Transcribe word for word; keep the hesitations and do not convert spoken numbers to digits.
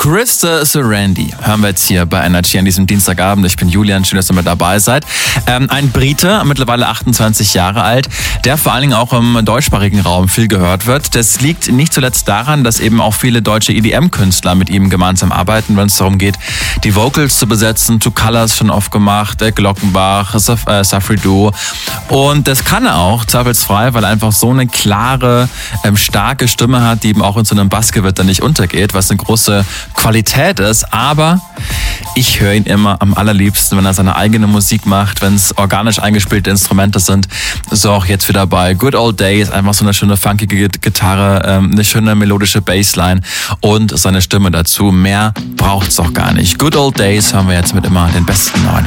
Krista Sarandí hören wir jetzt hier bei Energy an diesem Dienstagabend. Ich bin Julian, schön, dass ihr mit dabei seid. Ähm, ein Brite, mittlerweile achtundzwanzig Jahre alt, der vor allen Dingen auch im deutschsprachigen Raum viel gehört wird. Das liegt nicht zuletzt daran, dass eben auch viele deutsche E D M-Künstler mit ihm gemeinsam arbeiten, wenn es darum geht, die Vocals zu besetzen. Two Colors schon oft gemacht, äh, Glockenbach, Saf- äh, Safri Duo. Und das kann er auch, zweifelsfrei, weil er einfach so eine klare, ähm, starke Stimme hat, die eben auch in so einem Bassgewitter nicht untergeht, was eine große Qualität ist. Aber ich höre ihn immer am allerliebsten, wenn er seine eigene Musik macht, wenn es organisch eingespielte Instrumente sind. So auch jetzt wieder bei Good Old Days, einfach so eine schöne funkige Gitarre, ähm, eine schöne melodische Bassline und seine Stimme dazu. Mehr braucht's doch gar nicht. Good Old Days hören wir jetzt mit immer den besten neuen Hits.